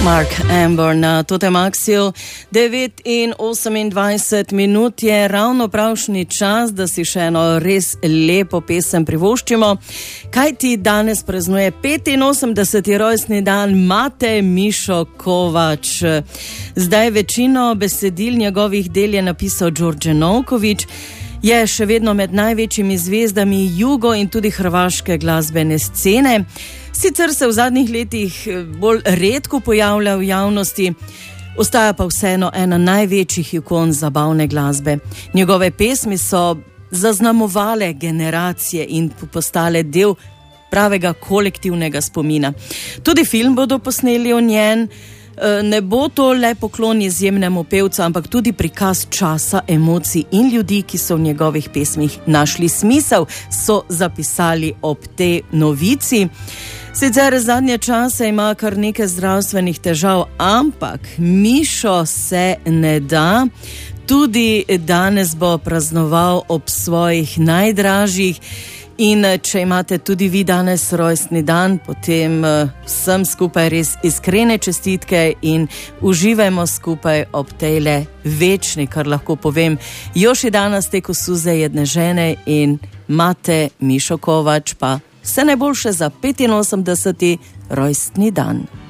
Mark Amber na Totem Axiju. 9:28 je ravno pravšnji čas, da si še eno res lepo pesem privoščimo. Kaj ti danes praznuje 85. rojstni dan Mate Mišo Kovač. Zdaj večino besedil njegovih del je napisal Đorđe Novković. Je še vedno med največjimi zvezdami jugo in tudi hrvaške glasbene scene. Sicer se v zadnjih letih bolj redko pojavlja v javnosti, ostaja pa vseeno ena največjih ikon zabavne glasbe. Njegove pesmi so zaznamovale generacije in postale del pravega kolektivnega spomina. Tudi film bodo posneli o njen. Ne bo to le poklon izjemnemu pevcu, ampak tudi prikaz časa, emocij in ljudi, ki so v njegovih pesmih našli smisel, so zapisali ob tej novici. Sicer zadnje čase ima kar nekaj zdravstvenih težav, ampak Mišo se ne da. Tudi danes bo praznoval ob svojih najdražjih. In če imate tudi vi danes rojstni dan, potem vsem skupaj res iskrene čestitke in uživajmo skupaj ob tejle večni, kar lahko povem, Joši danas teko suze jedne žene in Mate Mišo Kovač pa vse najboljše za 85. rojstni dan.